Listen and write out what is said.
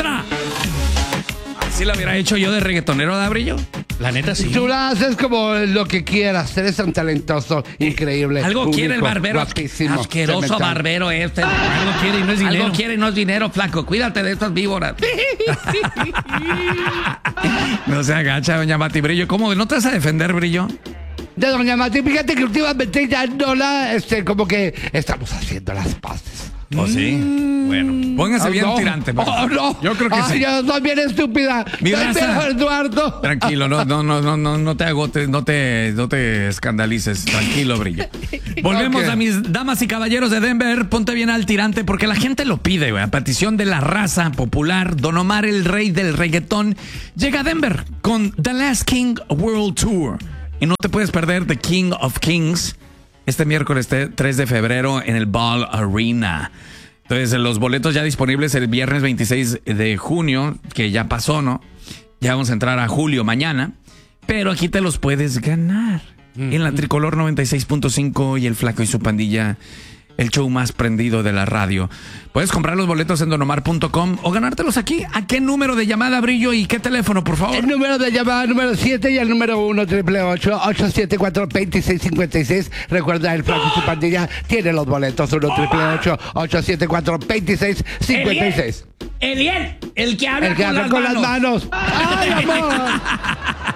Así lo hubiera hecho yo de reggaetonero, ¿da, Brillo? La neta, sí. Tú lo haces como lo que quieras. Eres tan talentoso, increíble. Algo único, quiere el barbero. guapísimo, Asqueroso cemental. barbero este. Algo quiere y no es dinero. Algo quiere y no es dinero, flaco. Cuídate de estas víboras. No se agacha, doña Mati Brillo. ¿Cómo? ¿No te vas a defender, Brillo? De doña Mati, fíjate que últimamente ya no la, como que estamos haciendo las paces. ¿O sí? Bueno, póngase bien no. tirante. Pero No. Yo creo que Ay, sí. yo soy bien estúpida. Mi Soy raza. viejo Eduardo. Tranquilo, no te agotes, no te escandalices. Tranquilo, Brillo. Volvemos Ok. a mis damas y caballeros de Denver. Ponte bien al tirante porque la gente lo pide, güey. A petición de la raza popular, Don Omar, el rey del reggaetón, llega a Denver con The Last King World Tour. Y no te puedes perder The King of Kings este miércoles 3 de febrero en el Ball Arena. Entonces, los boletos ya disponibles el viernes 26 de junio, que ya pasó, ¿no? Ya vamos a entrar a julio mañana, pero aquí te los puedes ganar. En la Tricolor 96.5 y el Flaco y su pandilla, el show más prendido de la radio. Puedes comprar los boletos en donomar.com o ganártelos aquí. ¿A qué número de llamada, Brillo, y qué teléfono, por favor? El número de llamada número 7 y el número 1-888-874-2656. Recuerda, el Flaco y su pandilla tiene los boletos. 1-888-874-2656. Eliel, el que habla, El que habla con las manos. ¡Ay, amor!